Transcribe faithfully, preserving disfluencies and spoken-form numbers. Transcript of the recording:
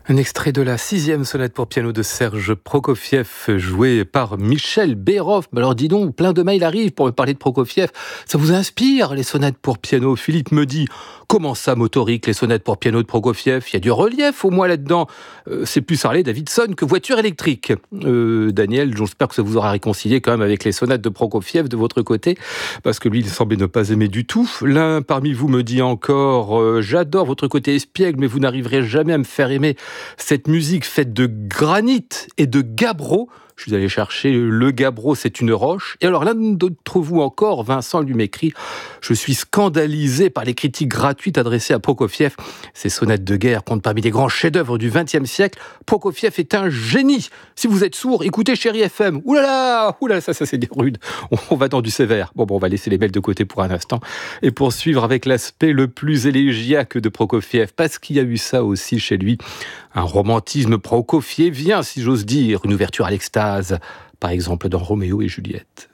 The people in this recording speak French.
Un extrait de la sixième sonate pour piano de Serge Prokofiev, joué par Michel Berhoff. Alors dis donc, plein de mails arrivent pour me parler de Prokofiev. Ça vous inspire, les sonates pour piano? Philippe me dit, comment ça motorique, les sonates pour piano de Prokofiev? Il y a du relief au moins là-dedans. Euh, c'est plus Harley Davidson que voiture électrique. Euh, Daniel, j'espère que ça vous aura réconcilié quand même avec les sonates de Prokofiev de votre côté, parce que lui, il semblait ne pas aimer du tout. L'un parmi vous me dit encore, euh, j'adore votre côté espiègle, mais vous n'arriverez jamais à me faire aimer cette musique faite de granit et de gabbro. Je suis allé chercher le gabbro, c'est une roche. Et alors l'un d'entre vous encore, Vincent, lui m'écrit « Je suis scandalisé par les critiques gratuites adressées à Prokofiev. Ces sonates de guerre comptent parmi les grands chefs-d'œuvre du vingtième siècle. Prokofiev est un génie. Si vous êtes sourd, écoutez Chéri F M. Ouh là là, ouh là, ça, ça c'est rude. On, on va dans du sévère. Bon, bon, on va laisser les mails de côté pour un instant et poursuivre avec l'aspect le plus élégiaque de Prokofiev, parce qu'il y a eu ça aussi chez lui. Un romantisme prokofievien, si j'ose dire, une ouverture à l'extase, par exemple dans Roméo et Juliette.